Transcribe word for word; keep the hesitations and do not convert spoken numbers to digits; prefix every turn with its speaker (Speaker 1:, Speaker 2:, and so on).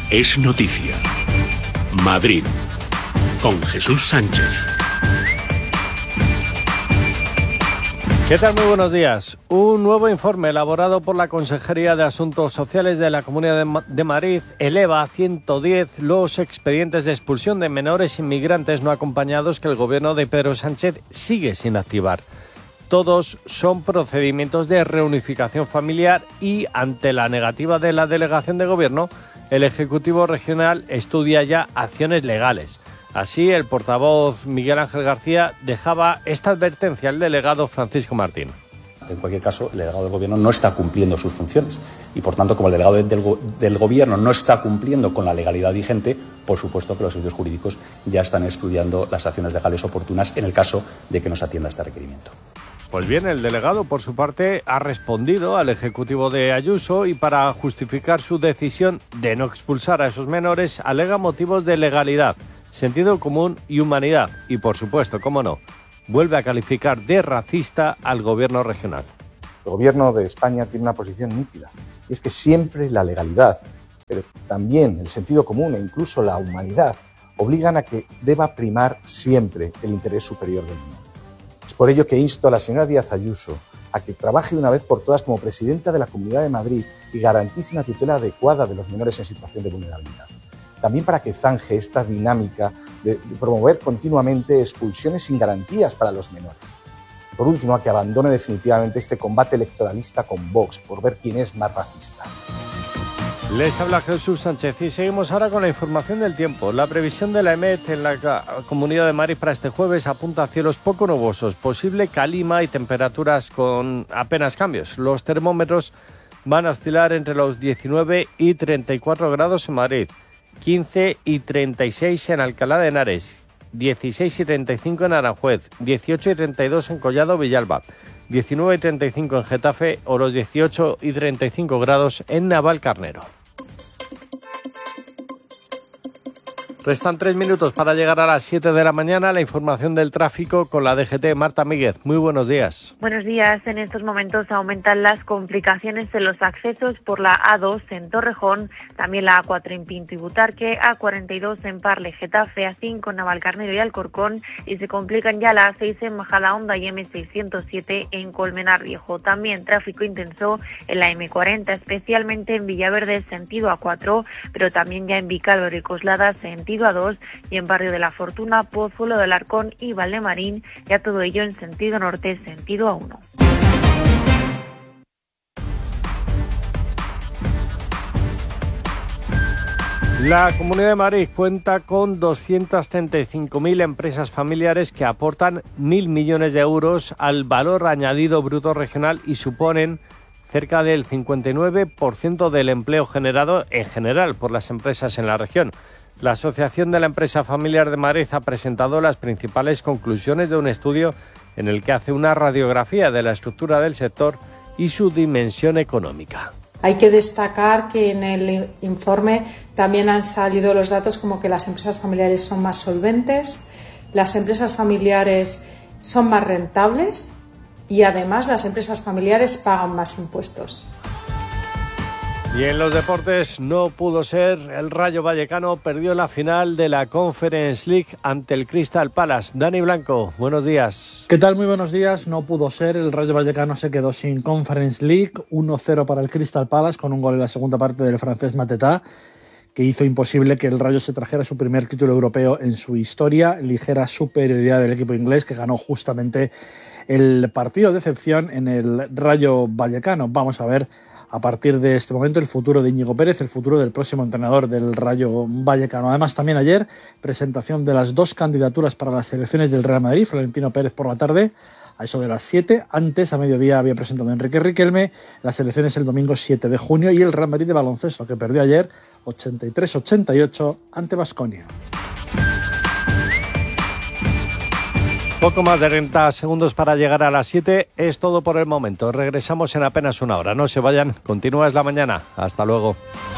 Speaker 1: es noticia. Madrid, con Jesús Sánchez.
Speaker 2: ¿Qué tal? Muy buenos días. Un nuevo informe elaborado por la Consejería de Asuntos Sociales de la Comunidad de Madrid eleva a ciento diez los expedientes de expulsión de menores inmigrantes no acompañados que el gobierno de Pedro Sánchez sigue sin activar. Todos son procedimientos de reunificación familiar y, ante la negativa de la delegación de gobierno, el Ejecutivo Regional estudia ya acciones legales. Así, el portavoz Miguel Ángel García dejaba esta advertencia al delegado Francisco Martín.
Speaker 3: En cualquier caso, el delegado del Gobierno no está cumpliendo sus funciones y, por tanto, como el delegado del, del Gobierno no está cumpliendo con la legalidad vigente, por supuesto que los servicios jurídicos ya están estudiando las acciones legales oportunas en el caso de que no se atienda este requerimiento.
Speaker 2: Pues bien, el delegado, por su parte, ha respondido al Ejecutivo de Ayuso y, para justificar su decisión de no expulsar a esos menores, alega motivos de legalidad, sentido común y humanidad. Y, por supuesto, cómo no, vuelve a calificar de racista al gobierno regional.
Speaker 4: El gobierno de España tiene una posición nítida, y es que siempre la legalidad, pero también el sentido común e incluso la humanidad obligan a que deba primar siempre el interés superior del menor. Es por ello que insto a la señora Díaz Ayuso a que trabaje de una vez por todas como presidenta de la Comunidad de Madrid y garantice una tutela adecuada de los menores en situación de vulnerabilidad. También para que zanje esta dinámica de, de promover continuamente expulsiones sin garantías para los menores. Y por último, a que abandone definitivamente este combate electoralista con Vox por ver quién es más racista.
Speaker 2: Les habla Jesús Sánchez y seguimos ahora con la información del tiempo. La previsión de la EMET en la Comunidad de Madrid para este jueves apunta a cielos poco nubosos, posible calima y temperaturas con apenas cambios. Los termómetros van a oscilar entre los diecinueve y treinta y cuatro grados en Madrid, quince y treinta y seis en Alcalá de Henares, dieciséis y treinta y cinco en Aranjuez, dieciocho y treinta y dos en Collado Villalba, diecinueve y treinta y cinco en Getafe o los dieciocho y treinta y cinco grados en Navalcarnero. Restan tres minutos para llegar a las siete de la mañana. La información del tráfico con la D G T. Marta Míguez, muy buenos días.
Speaker 5: Buenos días. En estos momentos aumentan las complicaciones en los accesos por la A dos en Torrejón, también la A cuatro en Pinto y Butarque, A cuarenta y dos en Parle, Getafe, A cinco en Navalcarnero y Alcorcón, y se complican ya la A seis en Majadahonda y M seiscientos siete en Colmenar Viejo. También tráfico intenso en la M cuarenta, especialmente en Villaverde sentido A cuatro, pero también ya en Vicálvaro y Coslada sentido A dos y en Barrio de la Fortuna, Pozuelo del Arcón y Valdemarín, ya todo ello en sentido norte, sentido A uno.
Speaker 2: La Comunidad de Madrid cuenta con doscientas treinta y cinco mil empresas familiares que aportan mil millones de euros al valor añadido bruto regional y suponen cerca del cincuenta y nueve por ciento del empleo generado en general por las empresas en la región. La Asociación de la Empresa Familiar de Madrid ha presentado las principales conclusiones de un estudio en el que hace una radiografía de la estructura del sector y su dimensión económica.
Speaker 6: Hay que destacar que en el informe también han salido los datos como que las empresas familiares son más solventes, las empresas familiares son más rentables y además las empresas familiares pagan más impuestos.
Speaker 2: Y en los deportes no pudo ser, el Rayo Vallecano perdió la final de la Conference League ante el Crystal Palace. Dani Blanco, buenos días.
Speaker 7: ¿Qué tal? Muy buenos días. No pudo ser, el Rayo Vallecano se quedó sin Conference League, uno cero para el Crystal Palace con un gol en la segunda parte del francés Mateta, que hizo imposible que el Rayo se trajera su primer título europeo en su historia. Ligera superioridad del equipo inglés que ganó justamente el partido de excepción en el Rayo Vallecano. Vamos a ver a partir de este momento el futuro de Íñigo Pérez, el futuro del próximo entrenador del Rayo Vallecano. Además, también ayer, presentación de las dos candidaturas para las selecciones del Real Madrid. Florentino Pérez por la tarde, a eso de las siete. Antes, a mediodía, había presentado Enrique Riquelme las elecciones el domingo siete de junio y el Real Madrid de baloncesto, que perdió ayer ochenta y tres a ochenta y ocho ante Baskonia.
Speaker 2: Poco más de treinta segundos para llegar a las siete. Es todo por el momento. Regresamos en apenas una hora. No se vayan. Continúa Es la Mañana. Hasta luego.